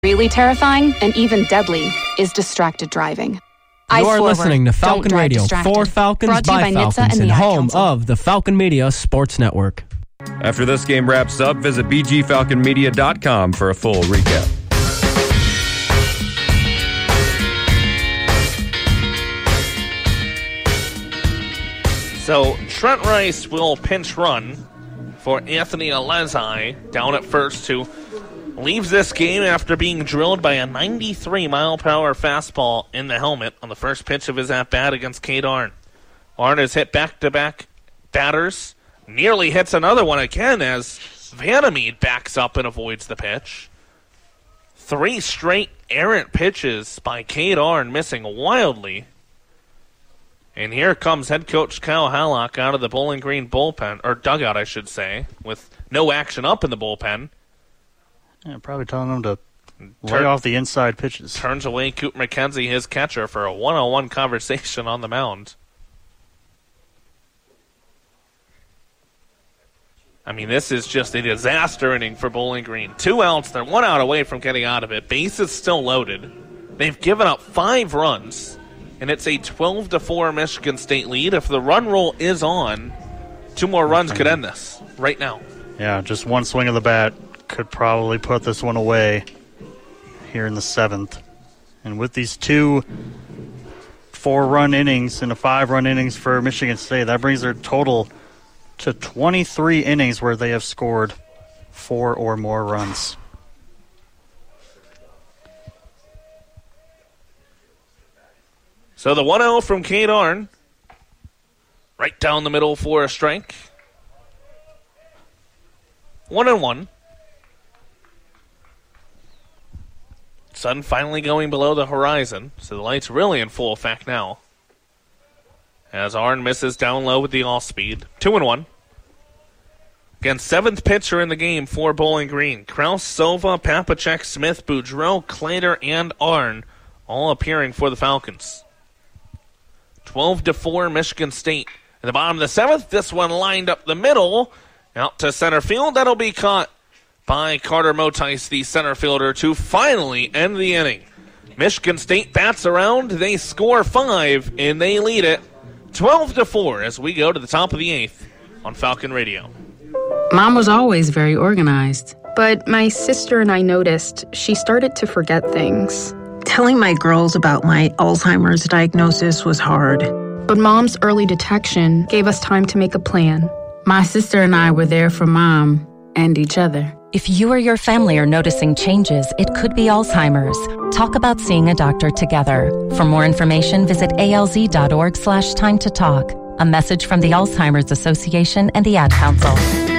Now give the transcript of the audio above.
Really terrifying and even deadly is distracted driving. You are listening to Falcon Radio, for Falcons by Falcons, and home of the Falcon Media Sports Network. After this game wraps up, visit bgfalconmedia.com for a full recap. So Trent Rice will pinch run for Anthony Alezai down at first, who leaves this game after being drilled by a 93-mile-per-hour fastball in the helmet on the first pitch of his at-bat against Cade Arn. Arn has hit back-to-back batters, nearly hits another one again as Vandermeed backs up and avoids the pitch. 3 straight errant pitches by Cade Arn, missing wildly. And here comes head coach Kyle Hallock out of the Bowling Green bullpen, or dugout, I should say, with no action up in the bullpen. Yeah, probably telling them to lay off the inside pitches. Turns away Coop McKenzie, his catcher, for a one-on-one conversation on the mound. I mean, this is just a disaster inning for Bowling Green. 2 outs, they're 1 out away from getting out of it. Bases still loaded. They've given up 5 runs, and it's a 12-4 Michigan State lead. If the run roll is on, 2 more runs could end this right now. Yeah, just one swing of the bat could probably put this one away here in the 7th. And with these 2 4-run innings and a 5-run innings for Michigan State, that brings their total to 23 innings where they have scored 4 or more runs. So the 1-0 from Cade Arn, right down the middle for a strike. 1-1. Sun finally going below the horizon, so the light's really in full effect now. As Arn misses down low with the all-speed. 2-1. Again, 7th pitcher in the game for Bowling Green. Kraus, Sova, Papacek, Smith, Boudreau, Clater, and Arn all appearing for the Falcons. 12-4 Michigan State. In the bottom of the 7th, this one lined up the middle. Out to center field. That'll be caught by Carter Motice, the center fielder, to finally end the inning. Michigan State bats around. They score 5, and they lead it 12-4 as we go to the top of the 8th on Falcon Radio. Mom was always very organized. But my sister and I noticed she started to forget things. Telling my girls about my Alzheimer's diagnosis was hard. But Mom's early detection gave us time to make a plan. My sister and I were there for Mom and each other. If you or your family are noticing changes, it could be Alzheimer's. Talk about seeing a doctor together. For more information, visit alz.org/time to talk. A message from the Alzheimer's Association and the Ad Council.